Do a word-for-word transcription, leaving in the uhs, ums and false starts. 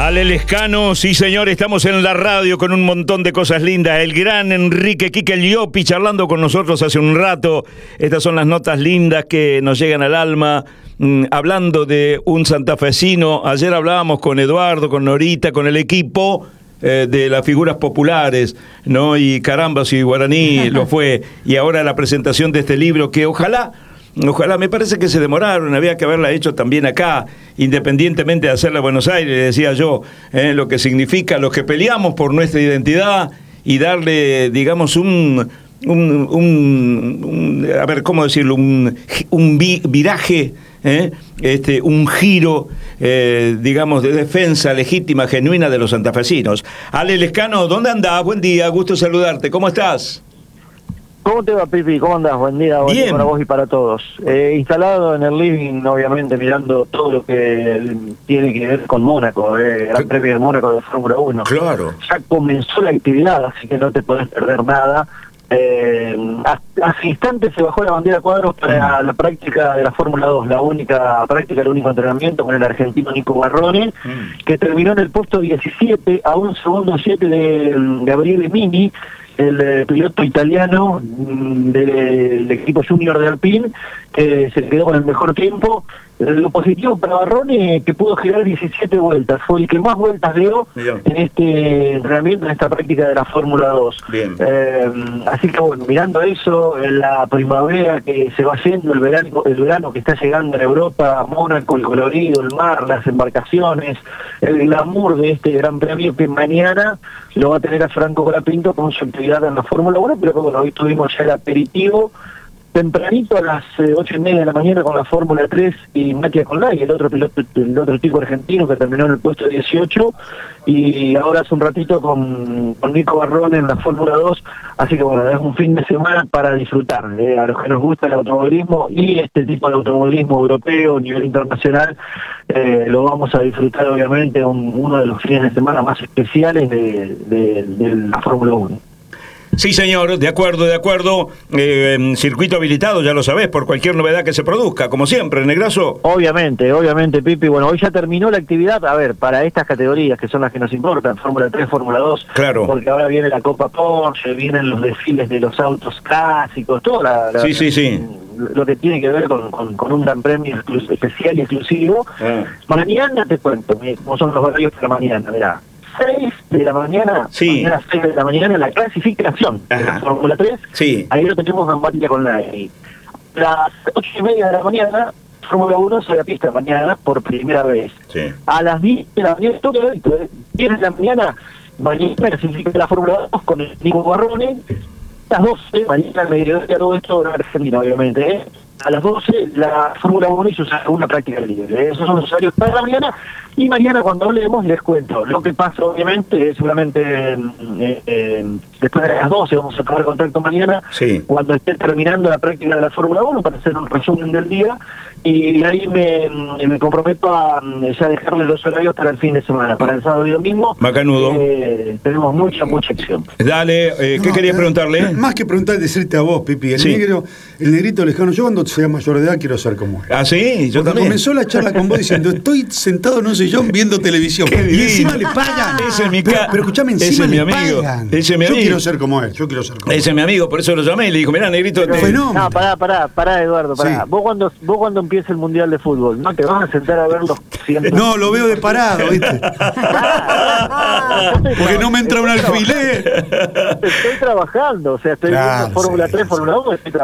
Ale Lescano, sí señor, estamos en la radio con un montón de cosas lindas. El gran Enrique Quique Liopi charlando con nosotros hace un rato. Estas son las notas lindas que nos llegan al alma. Mm, hablando de un santafesino, ayer hablábamos con Eduardo, con Norita, con el equipo eh, de las figuras populares, ¿no? Y caramba, si Guaraní lo fue. Y ahora la presentación de este libro que ojalá... Ojalá, me parece que se demoraron, había que haberla hecho también acá, independientemente de hacerla en Buenos Aires, decía yo, eh, lo que significa los que peleamos por nuestra identidad y darle, digamos, un, un, un, un a ver, ¿cómo decirlo? Un, un vi, viraje, eh, este, un giro, eh, digamos, de defensa legítima, genuina de los santafesinos. Ale Lescano, ¿dónde andás? Buen día, gusto saludarte, ¿cómo estás? ¿Cómo te va, Pipi? ¿Cómo andás? Buen día, buen día para vos y para todos. Eh, instalado en el living, obviamente, mirando todo lo que tiene que ver con Mónaco, eh, Gran Premio de Mónaco de Fórmula uno. Claro. Ya comenzó la actividad, así que no te podés perder nada. Eh, hace instantes se bajó la bandera a cuadros para la práctica de la Fórmula dos, la única práctica, el único entrenamiento con el argentino Nico Barrone, mm. que terminó en el puesto diecisiete, a un segundo siete de Gabriele Mini, el eh, piloto italiano mm, del, del equipo junior de Alpine, que se quedó con el mejor tiempo. Eh, lo positivo para Barrone, que pudo girar diecisiete vueltas, fue el que más vueltas dio Bien. en este entrenamiento, en esta práctica de la Fórmula dos. Eh, así que bueno, mirando eso, en la primavera que se va haciendo, el verano, el verano que está llegando en Europa, Mónaco, el colorido, el mar, las embarcaciones, el glamour de este Gran Premio que mañana lo va a tener a Franco Colapinto con su actividad en la Fórmula uno, pero que bueno, hoy tuvimos ya el aperitivo tempranito a las eh, ocho y media de la mañana con la Fórmula tres y Matías Conlay, el otro piloto, el otro chico argentino que terminó en el puesto dieciocho, y ahora hace un ratito con, con Nico Barrone en la Fórmula dos, así que bueno, es un fin de semana para disfrutar, eh, a los que nos gusta el automovilismo y este tipo de automovilismo europeo a nivel internacional, eh, lo vamos a disfrutar obviamente un, uno de los fines de semana más especiales de, de, de la Fórmula uno. Sí, señor, de acuerdo, de acuerdo. Eh, circuito habilitado, ya lo sabés, por cualquier novedad que se produzca, como siempre, Negrazo. Obviamente, obviamente, Pipi. Bueno, hoy ya terminó la actividad, a ver, para estas categorías que son las que nos importan, Fórmula tres, Fórmula dos. Claro. Porque ahora viene la Copa Porsche, vienen los desfiles de los autos clásicos, toda la... la sí, sí, sí. lo que tiene que ver con, con, con un gran premio especial y exclusivo. Ah. Mañana te cuento, cómo son los horarios para mañana, mirá. seis de la mañana, sí. mañana seis de la mañana, la clasificación Ajá. de la Fórmula tres, sí. ahí lo tenemos en Matías Conlay. Las ocho y media de la mañana, Fórmula uno sobre la pista mañana por primera vez. Sí. A las diez de la mañana, toque diez de la mañana, mañana clasifica la Fórmula dos con el Nico Barrone. A las doce, mañana al mediodía, todo esto en Argentina, obviamente, ¿eh? A las doce, la Fórmula uno hizo una práctica libre. ¿eh? Esos son los horarios para la mañana. Y mañana, cuando hablemos, les cuento. Lo que pasa, obviamente, seguramente eh, eh, después de las doce, vamos a tomar contacto mañana, sí. cuando esté terminando la práctica de la Fórmula uno, para hacer un resumen del día. Y ahí me, me comprometo a ya dejarle los horarios para el fin de semana, para el sábado y domingo. Macanudo. Eh, tenemos mucha, mucha acción. Dale, eh, ¿qué no, querías eh, preguntarle? Más que preguntar, decirte a vos, Pipi, el sí. negro, el negrito Lescano, yo cuando sea mayor de edad quiero ser como él. ¿Ah, sí? Yo Porque también. Comenzó la charla con vos diciendo, estoy sentado en un sillón viendo televisión. Y encima le pagan. Ese es mi pero, pero escuchame, encima ese le es mi amigo. pagan. Ese es mi yo amigo. quiero ser como él, yo quiero ser como él. Ese es mi amigo, por eso lo llamé y le dijo, mirá, negrito. Pero, te... Fenómeno. No, pará, pará, pará, Eduardo, pará. Sí. Vos cuando vos cuando empiece el Mundial de Fútbol, ¿no te vas a sentar a verlo siempre? No, lo veo de parado, ¿viste? Porque no me entra un alfiler. Estoy trabajando, o sea, estoy Claro, viendo Fórmula sí, tres, Fórmula dos, estoy